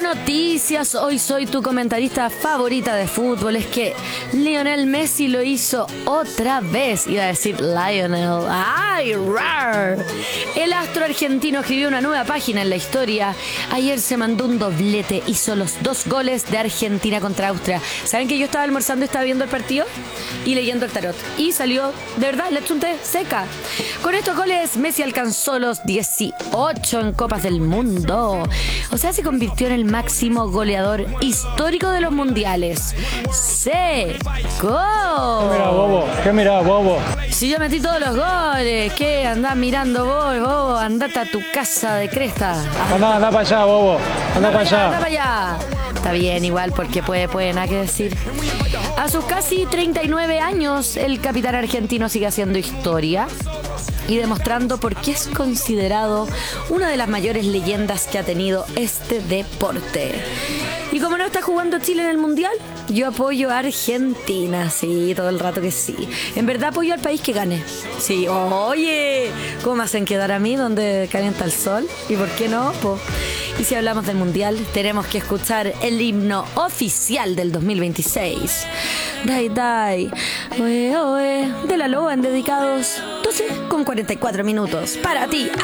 noticias, hoy soy tu comentarista favorita de fútbol. Es que Lionel Messi lo hizo otra vez. Iba a decir Lionel. ¡Ay, rar! El astro argentino escribió una nueva página en la historia. Ayer se mandó un doblete, hizo los 2 goles de Argentina contra Austria. ¿Saben que yo estaba almorzando y estaba viendo el partido? Y leyendo el tarot. Y salió, de verdad, le chunté seca. Con estos goles, Messi alcanzó los 18 en Copas del Mundo. O sea, se convirtió en el máximo goleador histórico de los mundiales. ¡Seco! ¿Qué mirá, bobo? Si yo metí todos los goles, ¿qué andás mirando vos, bobo? Andate a tu casa de cresta. Anda para allá, bobo. Anda para allá. Anda para allá. Está bien, igual, porque puede, nada que decir. A sus casi 39 años, el capitán argentino sigue haciendo historia y demostrando por qué es considerado una de las mayores leyendas que ha tenido este deporte. Y como no está jugando Chile en el Mundial, yo apoyo a Argentina, sí, todo el rato que sí. En verdad apoyo al país que gane. Sí, oye, ¿cómo me hacen quedar a mí donde calienta el sol? ¿Y por qué no? Po. Y si hablamos del Mundial, tenemos que escuchar el himno oficial del 2026. Dai, dai, oe, oe, de La Loba en dedicados 12:44 para ti.